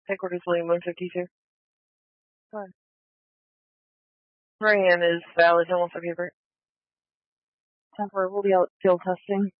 Headquarters William 152. Fine. Ryan is valid. Almost a paper. Temporary will be out field testing.